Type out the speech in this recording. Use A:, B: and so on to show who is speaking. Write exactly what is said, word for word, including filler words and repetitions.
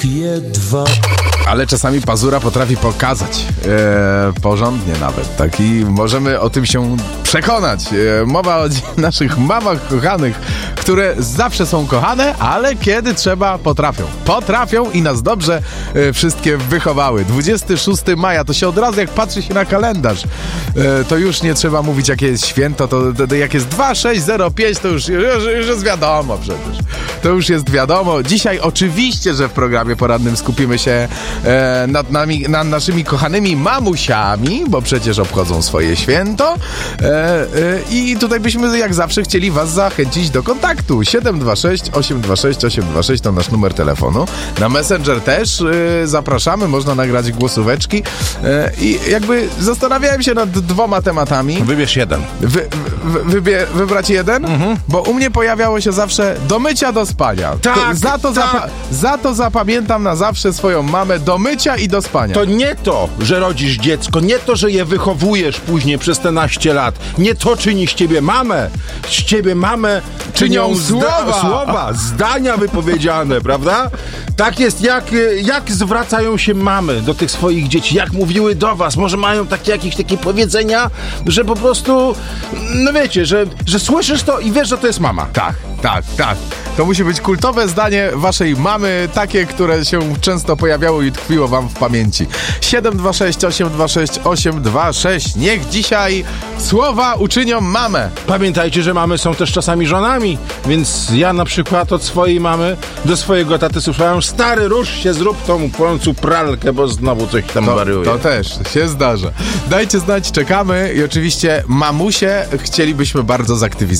A: Dwa.
B: Ale czasami pazura potrafi pokazać, e, porządnie nawet, tak, i możemy o tym się przekonać. E, mowa o naszych mamach kochanych, które zawsze są kochane, ale kiedy trzeba, potrafią. Potrafią i nas dobrze e, wszystkie wychowały. dwudziestego szóstego maja, to się od razu, jak patrzy się na kalendarz, e, to już nie trzeba mówić, jakie jest święto, to, to, to jak jest dwa sześć zero pięć, to już, już, już jest wiadomo przecież. To już jest wiadomo. Dzisiaj oczywiście, że w programie porannym skupimy się e, nad, nami, nad naszymi kochanymi mamusiami, bo przecież obchodzą swoje święto. E, e, I tutaj byśmy jak zawsze chcieli was zachęcić do kontaktu. siedem dwa sześć osiem dwa sześć osiem dwa sześć to nasz numer telefonu. Na Messenger też e, zapraszamy, można nagrać głosóweczki. E, I jakby zastanawiałem się nad dwoma tematami.
C: Wybierz jeden.
B: Wy, wy, wybie, wybrać jeden?
C: Mhm.
B: Bo u mnie pojawiało się zawsze do mycia, do spania.
C: Tak,
B: to, za, to
C: tak.
B: zapa- za to zapamiętam na zawsze swoją mamę, do mycia i do spania.
C: To nie to, że rodzisz dziecko, nie to, że je wychowujesz później przez te naście lat. Nie to czyni z ciebie mamę. Z ciebie mamę
B: Czynią słowa.
C: słowa, zdania wypowiedziane, prawda? Tak jest, jak, jak zwracają się mamy do tych swoich dzieci, jak mówiły do was. Może mają takie jakieś takie powiedzenia, że po prostu, no wiecie, że, że słyszysz to i wiesz, że to jest mama.
B: Tak, tak, tak. To musi być kultowe zdanie waszej mamy, takie, które się często pojawiało i tkwiło wam w pamięci. siedem dwa sześć osiem dwa sześć osiem dwa sześć. Niech dzisiaj słowa uczynią mamę.
C: Pamiętajcie, że mamy są też czasami żonami, więc ja na przykład od swojej mamy do swojego taty słyszałem: stary, rusz się, zrób tą płonącą pralkę, bo znowu coś tam
B: To,
C: wariuje.
B: to też się zdarza. Dajcie znać, czekamy i oczywiście mamusie chcielibyśmy bardzo zaktywizować.